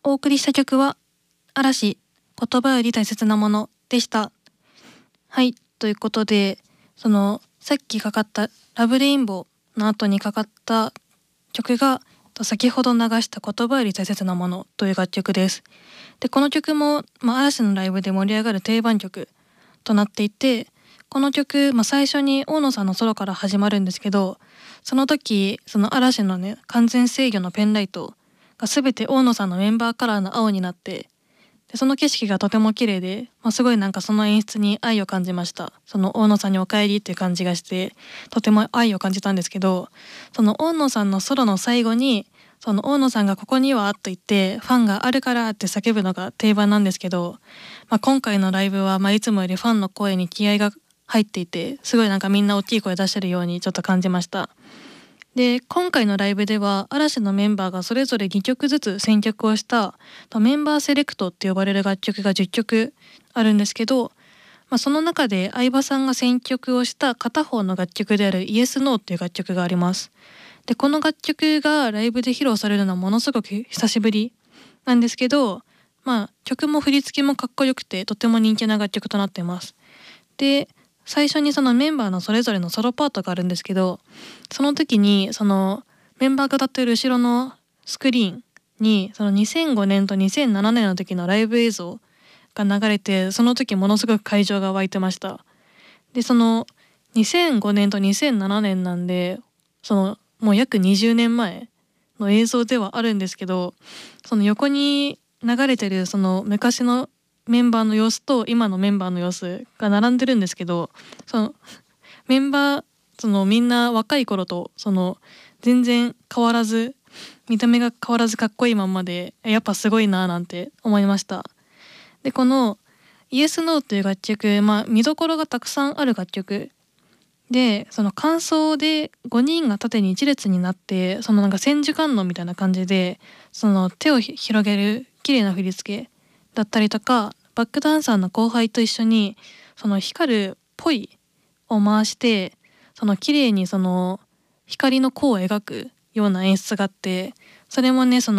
お送りした曲は嵐言葉より大切なものでした。はい、ということでさっきかかったラブレインボーの後にかかった曲が先ほど流した言葉より大切なものという楽曲です。でこの曲も、嵐のライブで盛り上がる定番曲となっていて、この曲、最初に大野さんのソロから始まるんですけど、その時その嵐のね完全制御のペンライトが全て大野さんのメンバーカラーの青になって、でその景色がとても綺麗で、すごいその演出に愛を感じました。その大野さんにお帰りっていう感じがしてとても愛を感じたんですけど、その大野さんのソロの最後にその大野さんがここにはと言ってファンがあるからって叫ぶのが定番なんですけど、今回のライブは、いつもよりファンの声に気合が入っていて、すごいみんな大きい声出してるようにちょっと感じました。で今回のライブでは嵐のメンバーがそれぞれ2曲ずつ選曲をしたメンバーセレクトって呼ばれる楽曲が10曲あるんですけど、その中で相葉さんが選曲をした片方の楽曲であるイエスノーっていう楽曲があります。でこの楽曲がライブで披露されるのはものすごく久しぶりなんですけど、曲も振り付けもかっこよくてとても人気な楽曲となっています。で最初にそのメンバーのそれぞれのソロパートがあるんですけど、その時にそのメンバーが立っている後ろのスクリーンにその2005年と2007年の時のライブ映像が流れて、その時ものすごく会場が湧いてました。でその2005年と2007年なんで、そのもう約20年前の映像ではあるんですけど、その横に流れてるその昔のメンバーの様子と今のメンバーの様子が並んでるんですけど、そのメンバーみんな若い頃と全然変わらず、見た目が変わらずかっこいいまんまで、やっぱすごいななんて思いました。でこのイエスノーという楽曲、見どころがたくさんある楽曲で、その間奏で5人が縦に一列になって、千手観音みたいな感じで手を広げる綺麗な振り付けだったりとか、バックダンサーの後輩と一緒に光るポイを回して綺麗に光の弧を描くような演出があって、それもね